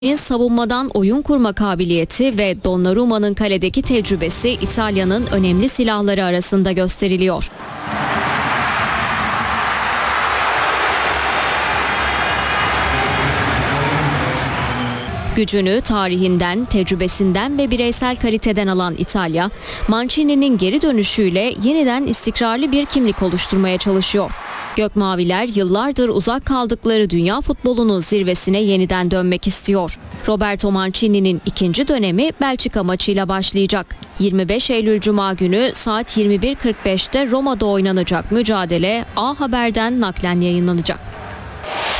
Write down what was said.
Savunmadan oyun kurma kabiliyeti ve Donnarumma'nın kaledeki tecrübesi İtalya'nın önemli silahları arasında gösteriliyor. Gücünü tarihinden, tecrübesinden ve bireysel kaliteden alan İtalya, Mancini'nin geri dönüşüyle yeniden istikrarlı bir kimlik oluşturmaya çalışıyor. Gökmaviler yıllardır uzak kaldıkları dünya futbolunun zirvesine yeniden dönmek istiyor. Roberto Mancini'nin ikinci dönemi Belçika maçıyla başlayacak. 25 Eylül Cuma günü saat 21.45'te Roma'da oynanacak mücadele A Haber'den naklen yayınlanacak.